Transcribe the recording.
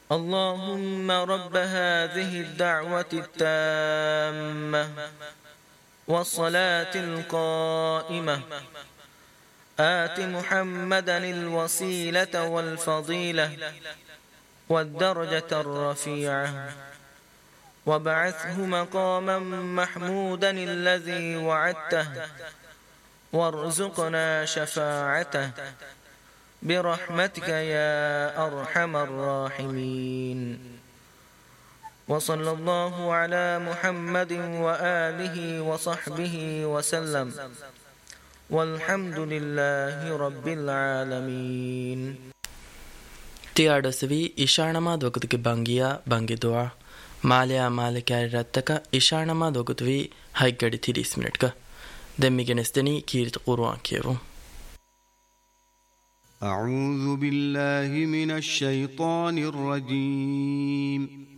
اللهم رب هذه الدعوة التامة والصلاة القائمة آت محمدا الوسيلة والفضيلة والدرجة الرفيعة وابعثه مقاما محمودا الذي وعدته وارزقنا شفاعته برحمتك يا أرحم الراحمين. وصلى الله على محمد وآله وصحبه وسلم والحمد لله رب العالمين. ತಿಯಾಡಸವಿ ಇಶಾಣಮ ದೊಗದುಗೆ ಬಂಗಿಯ ಬಂಗಿ ದುಆ ಮಾಲಿಯಾ ಮಾಲಿಕ್ಯಾರಿ ರತ್ತಕ ಇಶಾಣಮ ದೊಗದುವಿ ಹೈಗಡಿ 30 ಮಿನಿಟ್ಗ ದೆಮ್ಮಿಗೆನೆಸ್ತನಿ ಕೀರಿತ ಕುರ್ಆನ್ ಕಿಯವು. أعوذ بالله من الشيطان الرجيم